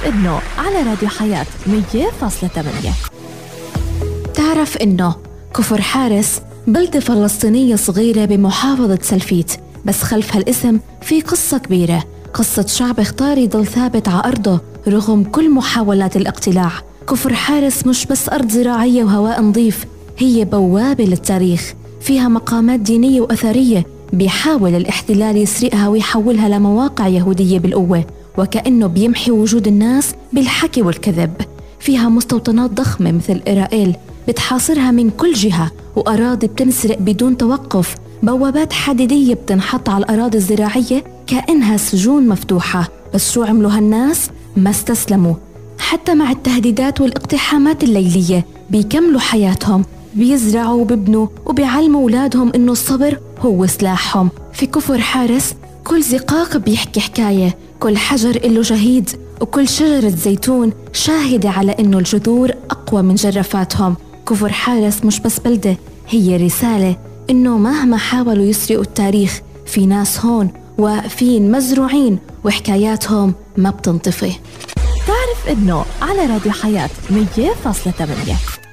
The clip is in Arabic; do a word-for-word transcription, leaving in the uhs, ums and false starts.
تعرف إنه على راديو حياة مية فاصلة ثمانية. تعرف إنه كفر حارس بلدة فلسطينية صغيرة بمحافظة سلفيت، بس خلف هالاسم في قصة كبيرة، قصة شعب اختار يضل ثابت على أرضه رغم كل محاولات الاقتلاع. كفر حارس مش بس أرض زراعية وهواء نظيف، هي بوابة للتاريخ، فيها مقامات دينية وأثرية بيحاول الاحتلال يسرقها ويحولها لمواقع يهودية بالقوة، وكأنه بيمحي وجود الناس بالحكي والكذب. فيها مستوطنات ضخمة مثل إسرائيل بتحاصرها من كل جهة، وأراضي بتنسرق بدون توقف، بوابات حديدية بتنحط على الأراضي الزراعية كأنها سجون مفتوحة. بس شو عملوا هالناس؟ ما استسلموا، حتى مع التهديدات والاقتحامات الليلية بيكملوا حياتهم، بيزرعوا وبيبنوا وبيعلموا أولادهم إنه الصبر هو سلاحهم. في كفر حارس كل زقاق بيحكي حكاية، كل حجر إله شهيد، وكل شجرة زيتون شاهدة على إنه الجذور أقوى من جرافاتهم. كفر حارس مش بس بلدة، هي رسالة إنه مهما حاولوا يسرقوا التاريخ، في ناس هون واقفين مزروعين وحكاياتهم ما بتنطفي. تعرف إنه على راديو حياة مية فاصلة ثمانية.